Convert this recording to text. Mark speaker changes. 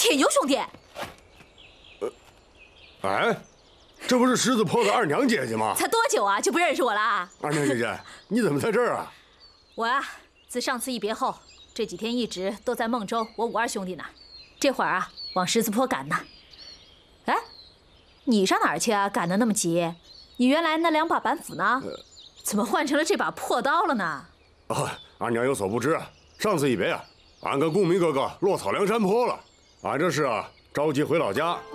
Speaker 1: 天佑兄弟。
Speaker 2: 哎，这不是狮子坡的二娘姐姐吗？
Speaker 1: 才多久啊，就不认识我了？
Speaker 2: 二娘姐姐，你怎么在这儿啊？
Speaker 1: 我啊，自上次一别后，这几天一直都在孟州我52兄弟那儿，这会儿啊往狮子坡赶呢。哎，你上哪儿去啊？赶得那么急？你原来那2把板斧呢？怎么换成了这把破刀了呢？
Speaker 2: 二娘有所不知，上次一别啊，俺跟公明哥哥落草梁山坡了，俺这是啊着急回老家。